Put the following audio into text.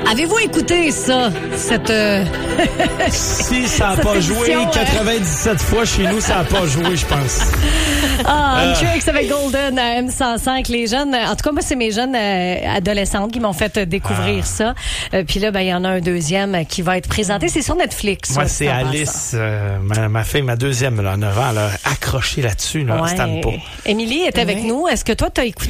Avez-vous écouté ça? Si ça n'a pas joué 97 fois chez nous, ça n'a pas joué, je pense. Tricks avec Golden à M105. Les jeunes, en tout cas, moi, c'est mes jeunes adolescentes qui m'ont fait découvrir ça. Puis là, il y en a un deuxième qui va être présenté. C'est sur Netflix. Moi, c'est Alice, ma fille, ma deuxième, là, 9 ans, là, accrochée là-dessus, là, ouais. Stampo. Émilie est avec nous. Est-ce que toi, tu as écouté